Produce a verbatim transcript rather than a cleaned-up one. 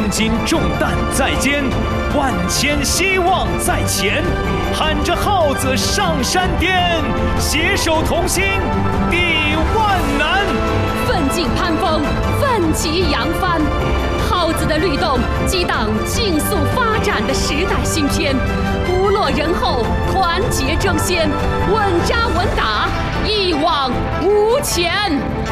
钢筋重担在肩，万千希望在前。喊着号子上山巅，携手同心抵万难。 奋进攀峰，奋起扬帆。号子的律动，激荡竞速发展的时代新篇。不落人后，团结争先，稳扎稳打，一往无前。